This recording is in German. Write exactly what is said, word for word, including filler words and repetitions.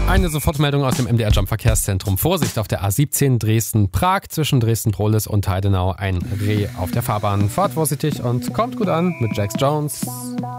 Eine Sofortmeldung aus dem M D R Jump Verkehrszentrum. Vorsicht auf der A siebzehn Dresden-Prag zwischen Dresden-Prohlis und Heidenau. Ein Reh auf der Fahrbahn. Fahrt vorsichtig und kommt gut an mit Jax Jones.